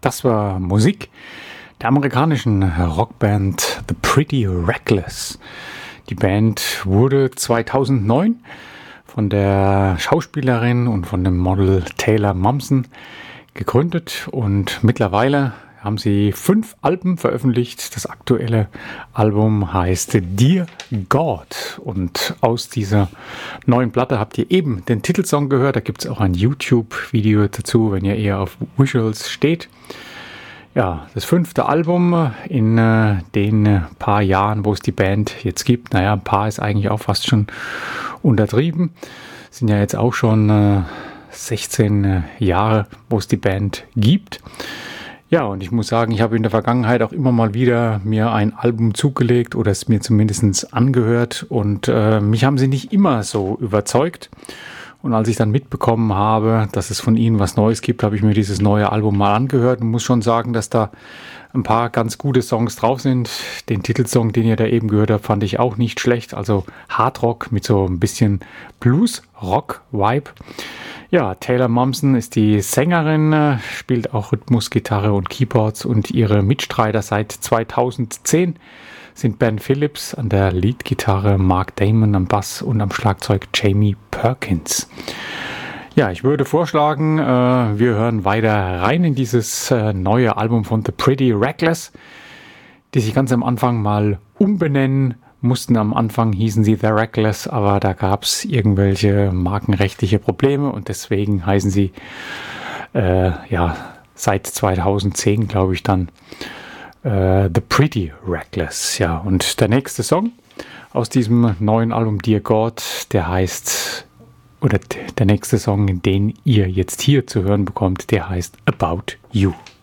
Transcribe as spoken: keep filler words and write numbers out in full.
Das war Musik der amerikanischen Rockband The Pretty Reckless. Die Band wurde zweitausendneun von der Schauspielerin und von dem Model Taylor Momsen gegründet und mittlerweile haben sie fünf Alben veröffentlicht. Das aktuelle Album heißt Dear God. Und aus dieser neuen Platte habt ihr eben den Titelsong gehört. Da gibt es auch ein YouTube-Video dazu, wenn ihr eher auf Visuals steht. Ja, das fünfte Album in äh, den paar Jahren, wo es die Band jetzt gibt. Naja, ein paar ist eigentlich auch fast schon untertrieben. Sind ja jetzt auch schon äh, sechzehn äh, Jahre, wo es die Band gibt. Ja, und ich muss sagen, ich habe in der Vergangenheit auch immer mal wieder mir ein Album zugelegt oder es mir zumindest angehört und äh, mich haben sie nicht immer so überzeugt. Und als ich dann mitbekommen habe, dass es von ihnen was Neues gibt, habe ich mir dieses neue Album mal angehört und muss schon sagen, dass da ein paar ganz gute Songs drauf sind. Den Titelsong, den ihr da eben gehört habt, fand ich auch nicht schlecht. Also Hardrock mit so ein bisschen Blues-Rock-Vibe. Ja, Taylor Momsen ist die Sängerin, spielt auch Rhythmusgitarre und Keyboards und ihre Mitstreiter seit zweitausendzehn sind Ben Phillips an der Leadgitarre, Mark Damon am Bass und am Schlagzeug Jamie Perkins. Ja, ich würde vorschlagen, äh, wir hören weiter rein in dieses äh, neue Album von The Pretty Reckless, die sich ganz am Anfang mal umbenennen mussten. Am Anfang hießen sie The Reckless, aber da gab es irgendwelche markenrechtliche Probleme und deswegen heißen sie äh, ja seit zweitausendzehn, glaube ich, dann äh, The Pretty Reckless. Ja, und der nächste Song aus diesem neuen Album Dear God, der heißt, oder der nächste Song, den ihr jetzt hier zu hören bekommt, der heißt About You.